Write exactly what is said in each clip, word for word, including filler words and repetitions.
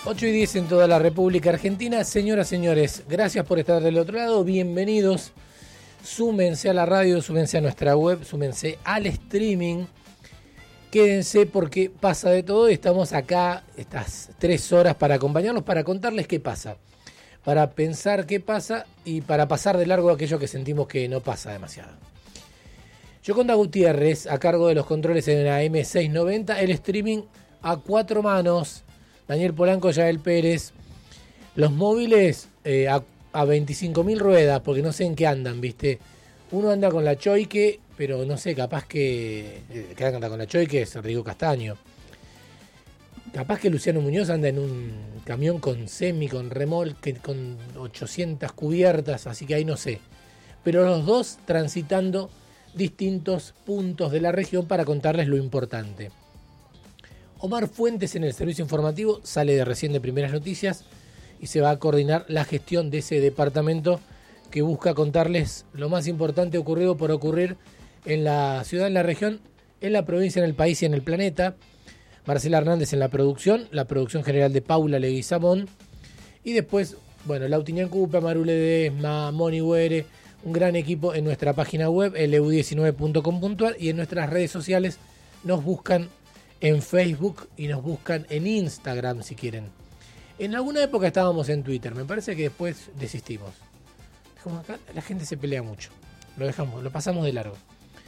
ocho y diez en toda la República Argentina. Señoras, señores, gracias por estar del otro lado. Bienvenidos. Súmense a la radio, súmense a nuestra web, súmense al streaming. Quédense porque pasa de todo. Estamos acá estas tres horas para acompañarlos, para contarles qué pasa, para pensar qué pasa y para pasar de largo aquello que sentimos que no pasa demasiado. Yoconda Gutiérrez, a cargo de los controles en la M seiscientos noventa, el streaming a cuatro manos. Daniel Polanco, Yael Pérez. Los móviles eh, a, a veinticinco mil ruedas, porque no sé en qué andan, ¿viste? Uno anda con la Choique, pero no sé, capaz que... Eh, que anda con la Choique es Rigo Castaño. Capaz que Luciano Muñoz anda en un camión con semi, con remolque, con ochocientas cubiertas, así que ahí no sé. Pero los dos transitando distintos puntos de la región para contarles lo importante. Omar Fuentes en el servicio informativo sale de recién de Primeras Noticias y se va a coordinar la gestión de ese departamento que busca contarles lo más importante ocurrido por ocurrir en la ciudad, en la región, en la provincia, en el país y en el planeta. Marcela Hernández en la producción, la producción general de Paula Leguizamón. Y después, bueno, Lautinian Cupa, Maru Ledesma, Moni Huere, un gran equipo en nuestra página web, el e u diecinueve punto com punto a r, y en nuestras redes sociales nos buscan en Facebook y nos buscan en Instagram si quieren. En alguna época estábamos en Twitter, me parece que después desistimos. Como acá la gente se pelea mucho, lo dejamos, lo pasamos de largo.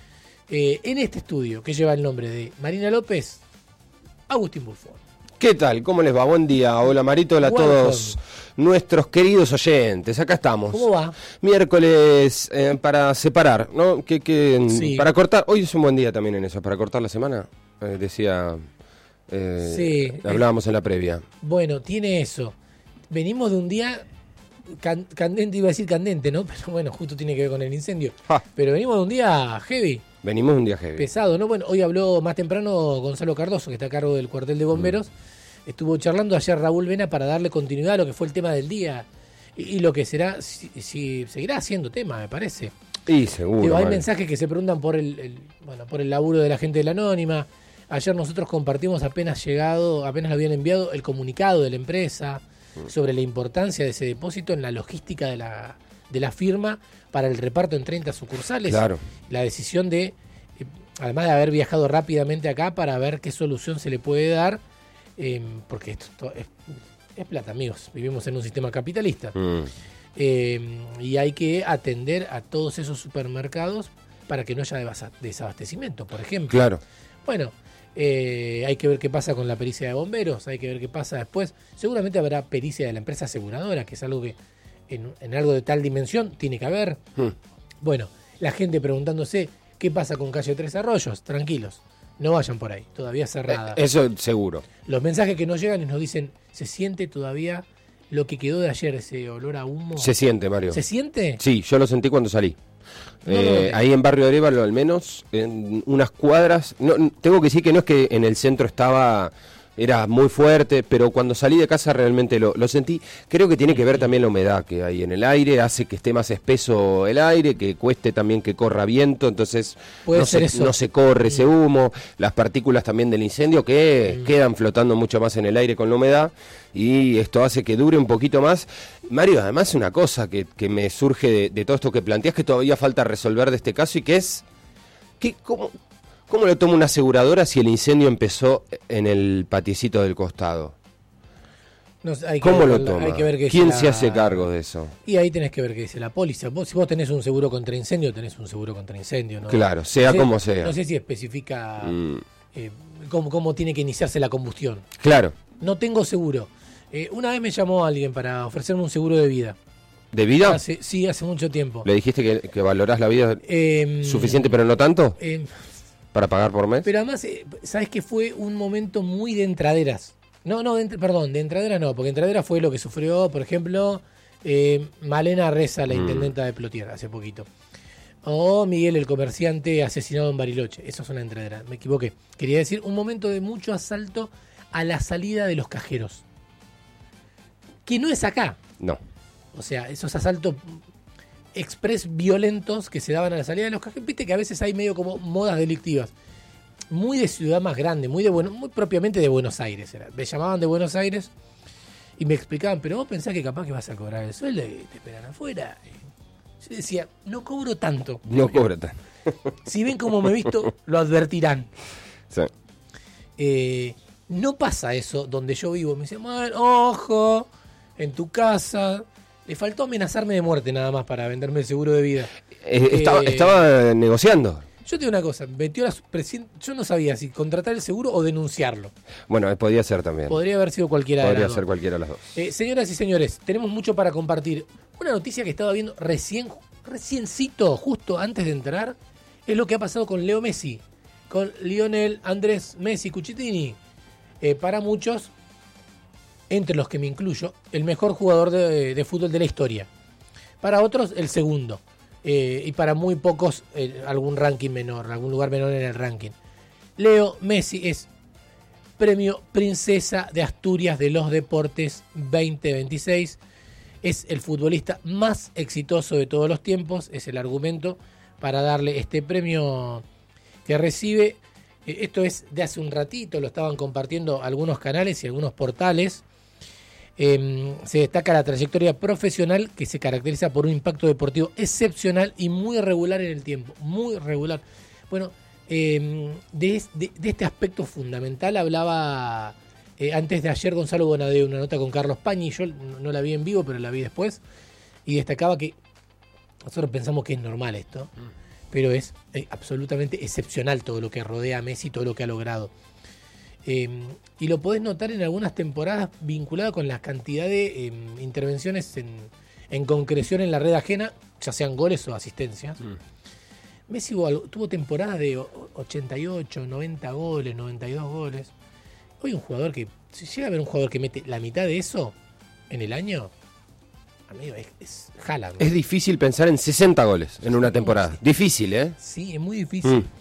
Eh, en este estudio que lleva el nombre de Marina López, Agustín Bulford. ¿Qué tal? ¿Cómo les va? Buen día. Hola Marito, hola a todos nuestros queridos oyentes. Acá estamos. ¿Cómo va? Miércoles eh, para separar, ¿no? Que, que sí. Para cortar. Hoy es un buen día también en eso, para cortar la semana. Eh, decía, eh, sí, hablábamos eh, en la previa. Bueno, tiene eso. Venimos de un día can, candente, iba a decir candente, ¿no? Pero bueno, justo tiene que ver con el incendio. Ja. Pero venimos de un día heavy. Venimos de un día heavy. Pesado, ¿no? Bueno, hoy habló más temprano Gonzalo Cardoso, que está a cargo del cuartel de bomberos. Mm. Estuvo charlando ayer Raúl Vena para darle continuidad a lo que fue el tema del día y, y lo que será, si, si seguirá siendo tema, me parece. Y seguro. Digo, hay vale. mensajes que se preguntan por el, el, bueno, por el laburo de la gente de la Anónima. Ayer nosotros compartimos apenas llegado, apenas lo habían enviado el comunicado de la empresa mm. sobre la importancia de ese depósito en la logística de la, de la firma para el reparto en treinta sucursales. Claro. La decisión de, eh, además de haber viajado rápidamente acá para ver qué solución se le puede dar, eh, porque esto es, es plata, amigos, vivimos en un sistema capitalista. Mm. Eh, y hay que atender a todos esos supermercados para que no haya desabastecimiento, por ejemplo. Claro. Bueno, eh, hay que ver qué pasa con la pericia de bomberos, hay que ver qué pasa después. Seguramente habrá pericia de la empresa aseguradora, que es algo que en, en algo de tal dimensión tiene que haber. Hmm. Bueno, la gente preguntándose qué pasa con Calle Tres Arroyos. Tranquilos, no vayan por ahí, todavía cerrada. Eh, eso seguro. Los mensajes que nos llegan y nos dicen, ¿se siente todavía lo que quedó de ayer, ese olor a humo? Se siente, Mario. ¿Se siente? Sí, yo lo sentí cuando salí. No, eh, no, ahí en Barrio Arévalo, al menos, en unas cuadras. No, tengo que decir que no es que en el centro estaba, era muy fuerte, pero cuando salí de casa realmente lo, lo sentí. Creo que tiene que ver también la humedad que hay en el aire, hace que esté más espeso el aire, que cueste también que corra viento, entonces Puede no, ser se, eso. no se corre ese humo, las partículas también del incendio que mm. quedan flotando mucho más en el aire con la humedad. Y esto hace que dure un poquito más. Mario, además una cosa que, que me surge de, de todo esto que planteas, que todavía falta resolver de este caso, y que es, que ¿cómo, ¿cómo lo toma una aseguradora si el incendio empezó en el patiecito del costado? No, hay que ¿Cómo ver, lo toma? Hay que ver qué ¿Quién la... se hace cargo de eso? Y ahí tenés que ver qué dice la póliza. Vos, si vos tenés un seguro contra incendio, tenés un seguro contra incendio, ¿no? Claro, sea no sé, como sea. No sé si especifica mm. eh, cómo, cómo tiene que iniciarse la combustión. Claro. No tengo seguro. Eh, una vez me llamó alguien para ofrecerme un seguro de vida. ¿De vida? Hace, sí, hace mucho tiempo. ¿Le dijiste que, que valorás la vida eh, suficiente pero no tanto? Eh, ¿Para pagar por mes? Pero además, eh, ¿sabes que fue un momento muy de entraderas? No, no, de, perdón, de entraderas no, porque entraderas fue lo que sufrió, por ejemplo, eh, Malena Reza, la mm. intendenta de Plotier, hace poquito. O Miguel, el comerciante asesinado en Bariloche. Eso es una entradera, me equivoqué. Quería decir, un momento de mucho asalto a la salida de los cajeros. Que no es acá. No. O sea, esos asaltos express violentos que se daban a la salida de los cajeros. Viste que a veces hay medio como modas delictivas. Muy de ciudad más grande, muy de bueno, muy propiamente de Buenos Aires. Era. Me llamaban de Buenos Aires Y me explicaban, pero vos pensás que capaz que vas a cobrar el sueldo y te esperan afuera. Yo decía, no cobro tanto. No cobro tanto. Si ven cómo me he visto, lo advertirán. Sí. Eh, no pasa eso donde yo vivo. Me dicen, ojo, en tu casa. Le faltó amenazarme de muerte nada más para venderme el seguro de vida. Eh, estaba, Eh, estaba negociando. Yo te digo una cosa, metió la presi- yo no sabía si contratar el seguro o denunciarlo. Bueno, podía ser también. Podría haber sido cualquiera Podría de las ser dos. cualquiera de las dos. Eh, señoras y señores, tenemos mucho para compartir. Una noticia que estaba viendo recién, reciencito, justo antes de entrar, es lo que ha pasado con Leo Messi, con Lionel Andrés Messi Cucitini. Eh, para muchos, entre los que me incluyo, el mejor jugador de, de fútbol de la historia. Para otros, el segundo. Eh, y para muy pocos, eh, algún ranking menor, algún lugar menor en el ranking. Leo Messi es premio Princesa de Asturias de los Deportes veinte veintiséis. Es el futbolista más exitoso de todos los tiempos, es el argumento para darle este premio que recibe. Eh, esto es de hace un ratito, lo estaban compartiendo algunos canales y algunos portales. Eh, se destaca la trayectoria profesional que se caracteriza por un impacto deportivo excepcional y muy regular en el tiempo, muy regular. Bueno, eh, de, de, de este aspecto fundamental hablaba eh, antes de ayer Gonzalo Bonadeo, una nota con Carlos Pañi, yo no, no la vi en vivo, pero la vi después, y destacaba que nosotros pensamos que es normal esto, mm. pero es eh, absolutamente excepcional todo lo que rodea a Messi, todo lo que ha logrado. Eh, y lo podés notar en algunas temporadas vinculado con la cantidad de eh, intervenciones en, en concreción en la red ajena, ya sean goles o asistencias. Mm. Messi tuvo temporadas de ochenta y ocho, noventa goles, noventa y dos goles. Hoy un jugador que, si llega a ver un jugador que mete la mitad de eso en el año, amigo, es, es Haaland. Es difícil pensar en sesenta goles en una temporada. Sí. Difícil, ¿eh? Sí, es muy difícil. Mm.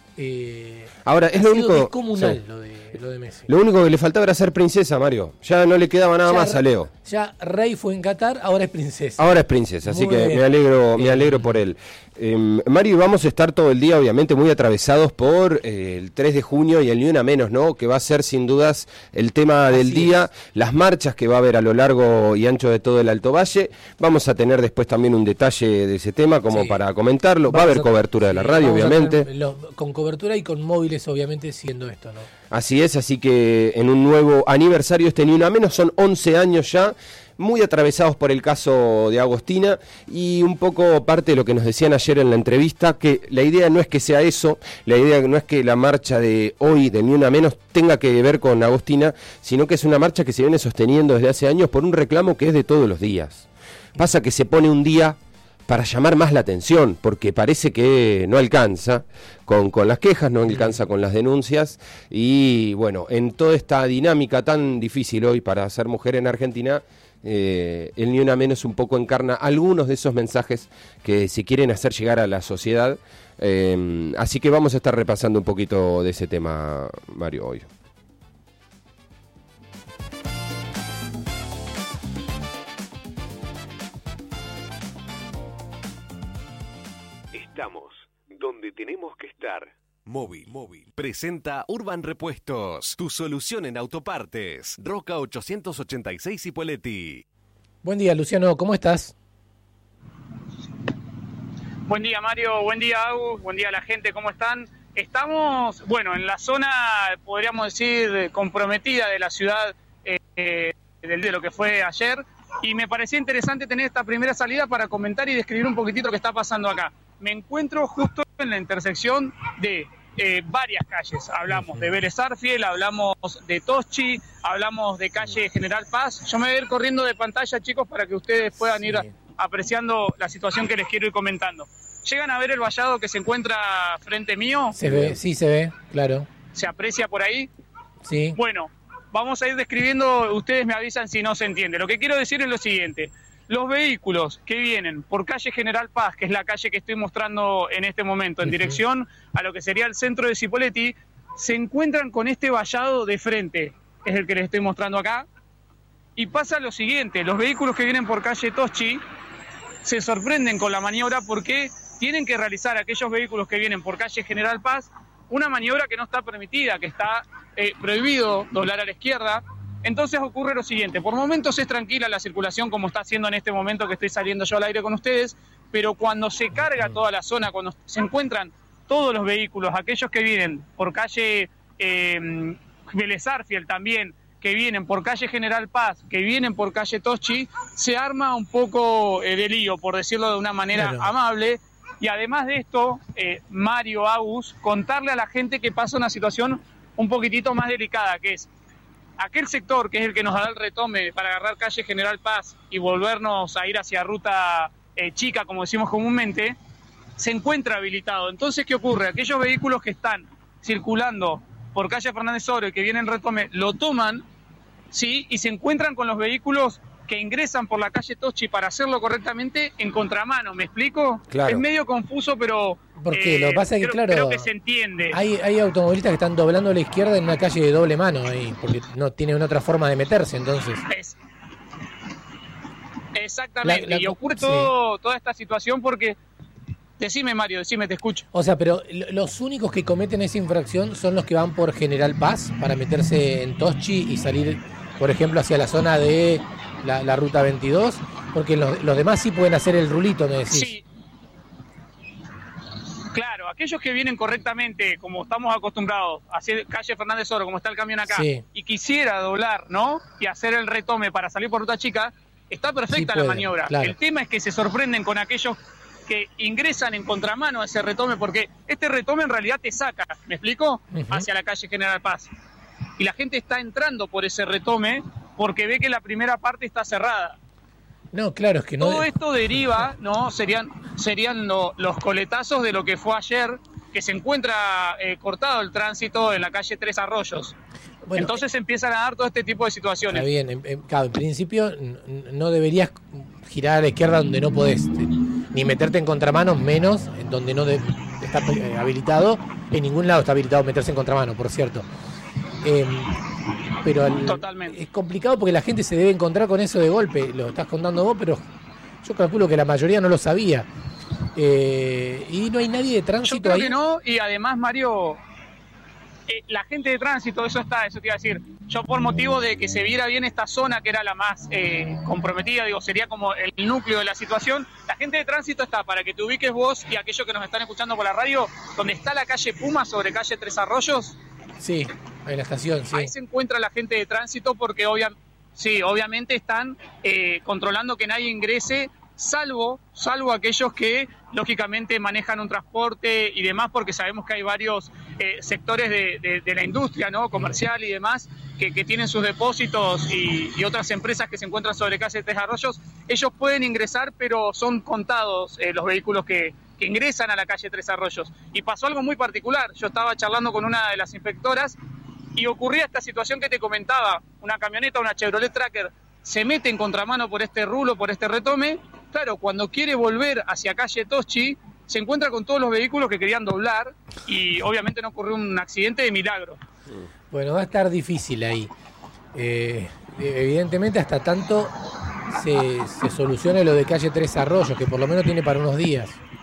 Eh, Ahora, es lo único. Descomunal sí. lo, de, lo de Messi. Lo único que le faltaba era ser princesa, Mario. Ya no le quedaba nada ya, más a Leo. Ya Rey fue en Qatar, ahora es princesa. Ahora es princesa, así muy que bien. me alegro, me alegro por él. Eh, Mario, vamos a estar todo el día, obviamente, muy atravesados por eh, el tres de junio y el Ni Una Menos, ¿no? Que va a ser sin dudas el tema del así día, es. Las marchas que va a haber a lo largo y ancho de todo el Alto Valle. Vamos a tener después también un detalle de ese tema, como sí. para comentarlo. Vamos va a haber a, cobertura sí, de la radio, obviamente. Lo, con cobertura y con móviles, obviamente, siendo esto, ¿no? Así es, así que en un nuevo aniversario este Ni Una Menos, son once años ya, muy atravesados por el caso de Agostina y un poco parte de lo que nos decían ayer en la entrevista, que la idea no es que sea eso, la idea no es que la marcha de hoy de Ni Una Menos tenga que ver con Agostina, sino que es una marcha que se viene sosteniendo desde hace años por un reclamo que es de todos los días. Pasa que se pone un día para llamar más la atención, porque parece que no alcanza con, con las quejas, no alcanza con las denuncias, y bueno, en toda esta dinámica tan difícil hoy para ser mujer en Argentina, eh, el Ni Una Menos un poco encarna algunos de esos mensajes que se quieren hacer llegar a la sociedad, eh, así que vamos a estar repasando un poquito de ese tema, Mario, hoy. Estamos donde tenemos que estar. Móvil, móvil. Presenta Urban Repuestos, tu solución en autopartes. Roca ochocientos ochenta y seis Cipolletti. Buen día, Luciano, ¿cómo estás? Buen día, Mario, buen día, Agus, buen día a la gente, ¿cómo están? Estamos, bueno, en la zona, podríamos decir, comprometida de la ciudad eh, de lo que fue ayer, y me parecía interesante tener esta primera salida para comentar y describir un poquitito lo que está pasando acá. Me encuentro justo en la intersección de eh, varias calles. Hablamos de Vélez Sarsfield, hablamos de Toschi, hablamos de calle General Paz. Yo me voy a ir corriendo de pantalla, chicos, para que ustedes puedan ir a, apreciando la situación que les quiero ir comentando. ¿Llegan a ver el vallado que se encuentra frente mío? Se ve, sí se ve, claro. ¿Se aprecia por ahí? Sí. Bueno, vamos a ir describiendo, ustedes me avisan si no se entiende. Lo que quiero decir es lo siguiente. Los vehículos que vienen por calle General Paz, que es la calle que estoy mostrando en este momento, en uh-huh. dirección a lo que sería el centro de Cipolletti, se encuentran con este vallado de frente, es el que les estoy mostrando acá, y pasa lo siguiente, los vehículos que vienen por calle Toschi se sorprenden con la maniobra porque tienen que realizar aquellos vehículos que vienen por calle General Paz una maniobra que no está permitida, que está eh, prohibido doblar a la izquierda, Entonces ocurre lo siguiente, por momentos es tranquila la circulación como está haciendo en este momento que estoy saliendo yo al aire con ustedes, pero cuando se carga toda la zona, cuando se encuentran todos los vehículos, aquellos que vienen por calle eh, Vélez Arfiel también, que vienen por calle General Paz, que vienen por calle Toschi, se arma un poco eh, de lío, por decirlo de una manera claro. amable, y además de esto, eh, Mario, Agus, contarle a la gente que pasa una situación un poquitito más delicada, que es aquel sector que es el que nos da el retome para agarrar calle General Paz y volvernos a ir hacia ruta eh, chica, como decimos comúnmente, se encuentra habilitado. Entonces, ¿qué ocurre? Aquellos vehículos que están circulando por calle Fernández Oro y que vienen retome, lo toman, ¿sí? Y se encuentran con los vehículos que ingresan por la calle Toschi para hacerlo correctamente en contramano, ¿me explico? Claro. Es medio confuso, pero porque eh, lo que pasa es que, creo, claro, creo que se entiende. Hay, hay automovilistas que están doblando a la izquierda en una calle de doble mano ahí, porque no tienen otra forma de meterse, entonces. Es, exactamente, la, la, y ocurre sí. todo, toda esta situación porque... Decime, Mario, decime, te escucho. O sea, pero los únicos que cometen esa infracción son los que van por General Paz para meterse en Toschi y salir, por ejemplo, hacia la zona de la, la ruta veintidós, porque los, los demás sí pueden hacer el rulito, me decís. Sí. Claro, aquellos que vienen correctamente, como estamos acostumbrados, hacia calle Fernández Oro, como está el camión acá, sí. y quisiera doblar, ¿no? Y hacer el retome para salir por ruta chica, está perfecta sí puede, la maniobra. Claro. El tema es que se sorprenden con aquellos que ingresan en contramano a ese retome, porque este retome en realidad te saca, ¿me explico? Uh-huh. Hacia la calle General Paz. Y la gente está entrando por ese retome porque ve que la primera parte está cerrada. No, claro, es que no... Todo esto deriva, ¿no? Serían, serían lo, los coletazos de lo que fue ayer, que se encuentra eh, cortado el tránsito en la calle Tres Arroyos. Bueno, entonces empiezan a dar todo este tipo de situaciones. Está bien, en, en, claro, en principio no deberías girar a la izquierda donde no podés, ni meterte en contramanos, menos en donde no de, está eh, habilitado. En ningún lado está habilitado meterse en contramano, por cierto. Eh, pero el, Totalmente. Es complicado porque la gente se debe encontrar con eso de golpe. Lo estás contando vos, pero yo calculo que la mayoría no lo sabía. Eh, y no hay nadie de tránsito yo creo ahí. Que no, y además, Mario... Eh, la gente de tránsito, eso está, eso te iba a decir. Yo por motivo de que se viera bien esta zona que era la más eh, comprometida, digo, sería como el núcleo de la situación, la gente de tránsito está, para que te ubiques vos y aquellos que nos están escuchando por la radio, donde está la calle Puma sobre calle Tres Arroyos. Sí, en la estación, sí. Ahí se encuentra la gente de tránsito porque obvia, sí, obviamente están eh, controlando que nadie ingrese, salvo, salvo aquellos que lógicamente manejan un transporte y demás, porque sabemos que hay varios eh, sectores de, de, de la industria, ¿no? Comercial y demás, que, que tienen sus depósitos y, y otras empresas que se encuentran sobre calle Tres Arroyos. Ellos pueden ingresar, pero son contados eh, los vehículos que, que ingresan a la calle Tres Arroyos. Y pasó algo muy particular. Yo estaba charlando con una de las inspectoras y ocurría esta situación que te comentaba. Una camioneta, una Chevrolet Tracker, se mete en contramano por este rulo, por este retome. Claro, cuando quiere volver hacia calle Toschi, se encuentra con todos los vehículos que querían doblar y obviamente no ocurrió un accidente de milagro. Bueno, va a estar difícil ahí. Eh, evidentemente hasta tanto se, se solucione lo de calle Tres Arroyos, que por lo menos tiene para unos días.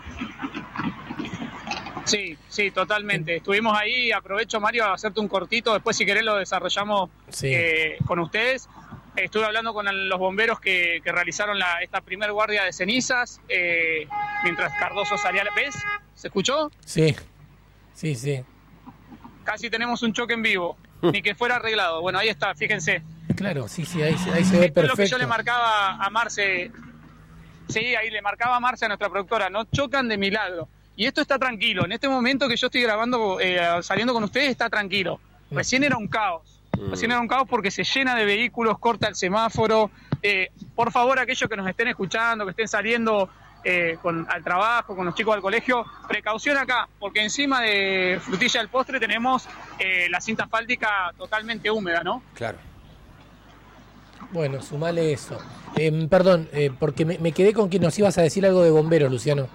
Sí, sí, totalmente. Estuvimos ahí, aprovecho, Mario, a hacerte un cortito, después si querés lo desarrollamos sí. eh, con ustedes. Estuve hablando con los bomberos que, que realizaron la, esta primer guardia de cenizas, eh, mientras Cardoso salía. ¿Ves? ¿Se escuchó? Sí, sí, sí. Casi tenemos un choque en vivo, ni que fuera arreglado. Bueno, ahí está, fíjense. Claro, sí, sí, ahí, ahí se ve Esto perfecto. Es lo que yo le marcaba a Marce, sí, ahí le marcaba a Marce, a nuestra productora, no chocan de milagro. Y esto está tranquilo, en este momento que yo estoy grabando, eh, saliendo con ustedes, está tranquilo. Recién era un caos. Recién era un caos porque se llena de vehículos, corta el semáforo. Eh, por favor, aquellos que nos estén escuchando, que estén saliendo eh, con, al trabajo, con los chicos al colegio, precaución acá, porque encima de Frutilla del Postre tenemos eh, la cinta asfáltica totalmente húmeda, ¿no? Claro. Bueno, sumale eso. Eh, perdón, eh, porque me, me quedé con que nos ibas a decir algo de bomberos, Luciano.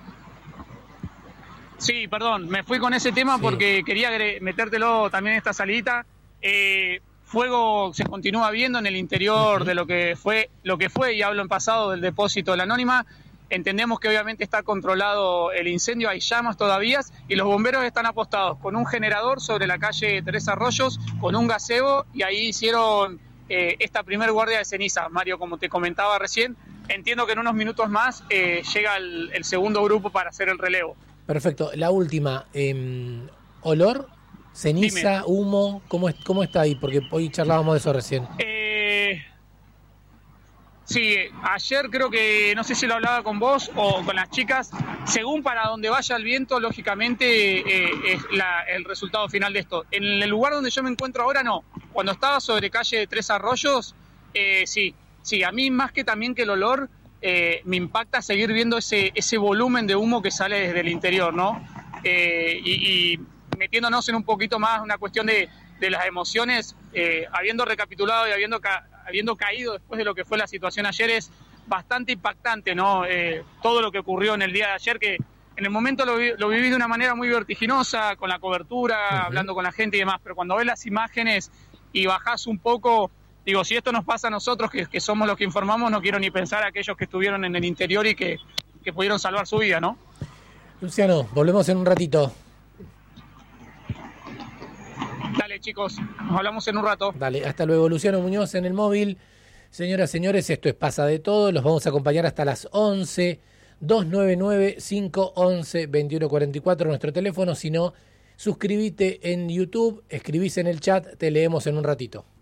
Sí, perdón, me fui con ese tema sí. porque quería metértelo también en esta salidita. Eh, fuego se continúa viendo en el interior uh-huh. de lo que fue lo que fue y hablo en pasado del depósito de la Anónima. Entendemos que obviamente está controlado el incendio, hay llamas todavía y los bomberos están apostados con un generador sobre la calle Tres Arroyos, con un gazebo y ahí hicieron eh, esta primer guardia de ceniza. Mario, como te comentaba recién, entiendo que en unos minutos más eh, llega el, el segundo grupo para hacer el relevo. Perfecto. La última, eh, ¿olor? ¿Ceniza? Dime. ¿Humo? ¿Cómo, es, ¿Cómo está ahí? Porque hoy charlábamos de eso recién. Eh, sí, ayer creo que, no sé si lo hablaba con vos o con las chicas, según para donde vaya el viento, lógicamente eh, es la, el resultado final de esto. En el lugar donde yo me encuentro ahora, no. Cuando estaba sobre calle de Tres Arroyos, eh, sí, sí, a mí más que también que el olor, eh, me impacta seguir viendo ese, ese volumen de humo que sale desde el interior, ¿no? Eh, y, y metiéndonos en un poquito más una cuestión de, de las emociones, eh, habiendo recapitulado y habiendo, ca habiendo caído después de lo que fue la situación ayer, es bastante impactante, ¿no? Eh, todo lo que ocurrió en el día de ayer, que en el momento lo, vi lo viví de una manera muy vertiginosa, con la cobertura, uh-huh. hablando con la gente y demás, pero cuando ves las imágenes y bajás un poco, digo, si esto nos pasa a nosotros, que, que somos los que informamos, no quiero ni pensar a aquellos que estuvieron en el interior y que, que pudieron salvar su vida, ¿no? Luciano, volvemos en un ratito. Dale, chicos, nos hablamos en un rato. Dale, hasta luego. Luciano Muñoz en el móvil. Señoras, señores, esto es Pasa de Todo. Los vamos a acompañar hasta las once. dos nueve nueve, cinco once, veintiuno cuarenta y cuatro, nuestro teléfono. Si no, suscríbete en YouTube, escribís en el chat, te leemos en un ratito.